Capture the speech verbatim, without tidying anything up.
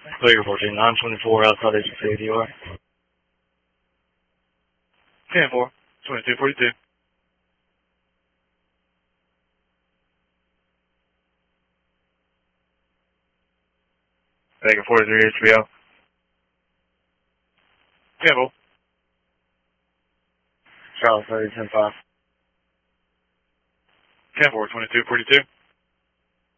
Clear fourteen nine twenty-four outside H C, D O R. ten four, twenty-two forty-two. Vega forty-three H B O. ten four. Charles thirty ten five. ten four, twenty-two forty-two.